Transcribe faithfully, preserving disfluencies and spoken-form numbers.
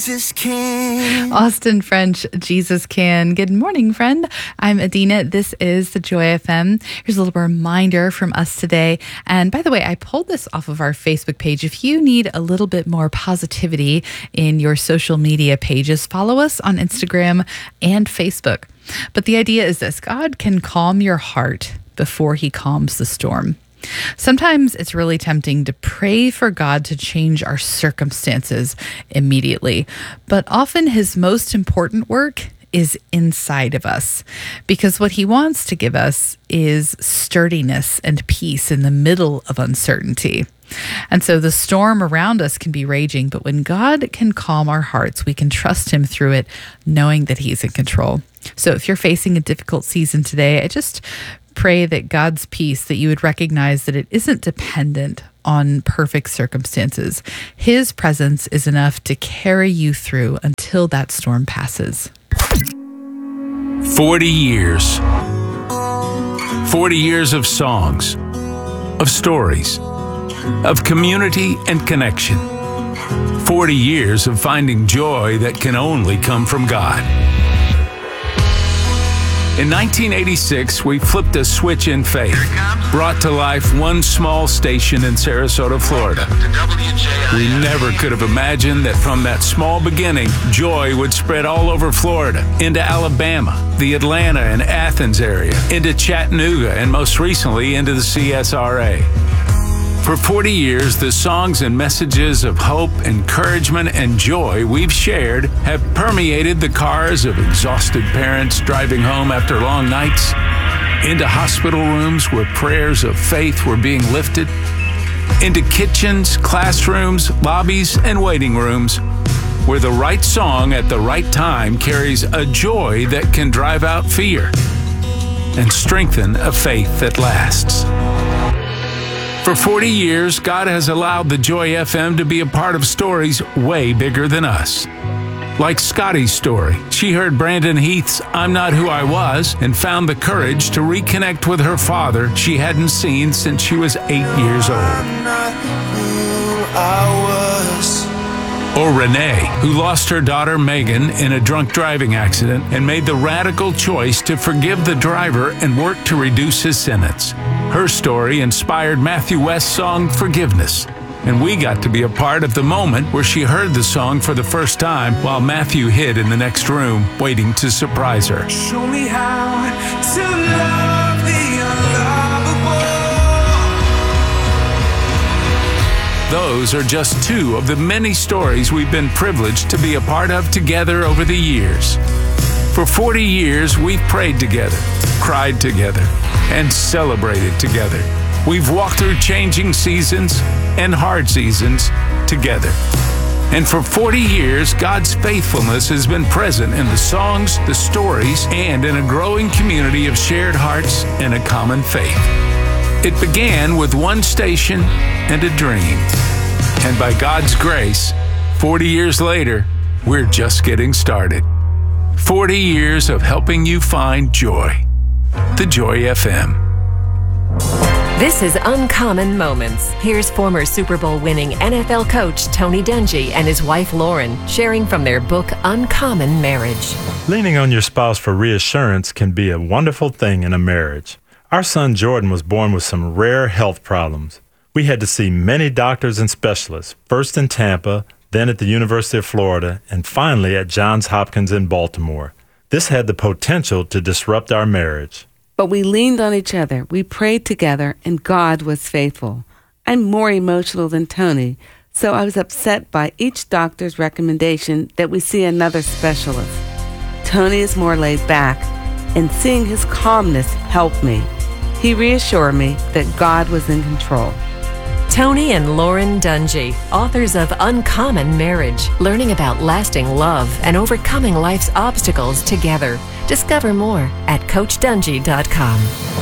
Jesus can. Austin French, Jesus can. Good morning, friend. I'm Adina. This is the Joy F M. Here's a little reminder from us today. And by the way, I pulled this off of our Facebook page. If you need a little bit more positivity in your social media pages, follow us on Instagram and Facebook. But the idea is this: God can calm your heart before he calms the storm. Sometimes it's really tempting to pray for God to change our circumstances immediately, but often his most important work is inside of us, because what he wants to give us is sturdiness and peace in the middle of uncertainty. And so the storm around us can be raging, but when God can calm our hearts, we can trust him through it, knowing that he's in control. So if you're facing a difficult season today, I just pray that God's peace, that you would recognize that it isn't dependent on perfect circumstances. His presence is enough to carry you through until that storm passes. Forty years. Forty years of songs, of stories, of community and connection. Forty years of finding joy that can only come from God. In nineteen eighty-six, we flipped a switch in faith, brought to life one small station in Sarasota, Florida. We never could have imagined that from that small beginning, joy would spread all over Florida, into Alabama, the Atlanta and Athens area, into Chattanooga, and most recently into the C S R A. For forty years, the songs and messages of hope, encouragement, and joy we've shared have permeated the cars of exhausted parents driving home after long nights, into hospital rooms where prayers of faith were being lifted, into kitchens, classrooms, lobbies, and waiting rooms, where the right song at the right time carries a joy that can drive out fear and strengthen a faith that lasts. For forty years, God has allowed the Joy F M to be a part of stories way bigger than us. Like Scotty's story. She heard Brandon Heath's I'm Not Who I Was and found the courage to reconnect with her father she hadn't seen since she was eight years old. I'm not who I was. Or Renee, who lost her daughter Megan in a drunk driving accident and made the radical choice to forgive the driver and work to reduce his sentence. Her story inspired Matthew West's song Forgiveness, and we got to be a part of the moment where she heard the song for the first time while Matthew hid in the next room waiting to surprise her. Show me how to love the unlovable. Those are just two of the many stories we've been privileged to be a part of together over the years. For forty years, we've prayed together, cried together, and celebrated together. We've walked through changing seasons and hard seasons together. And for forty years, God's faithfulness has been present in the songs, the stories, and in a growing community of shared hearts and a common faith. It began with one station and a dream. And by God's grace, forty years later, we're just getting started. forty years of helping you find joy. The Joy F M. This is Uncommon Moments. Here's former Super Bowl winning N F L coach Tony Dungy and his wife Lauren sharing from their book Uncommon Marriage. Leaning on your spouse for reassurance can be a wonderful thing in a marriage. Our son Jordan was born with some rare health problems. We had to see many doctors and specialists, first in Tampa, then at the University of Florida, and finally at Johns Hopkins in Baltimore. This had the potential to disrupt our marriage. But we leaned on each other, we prayed together, and God was faithful. I'm more emotional than Tony, so I was upset by each doctor's recommendation that we see another specialist. Tony is more laid back, and seeing his calmness helped me. He reassured me that God was in control. Tony and Lauren Dungy, authors of Uncommon Marriage, learning about lasting love and overcoming life's obstacles together. Discover more at coach dungy dot com.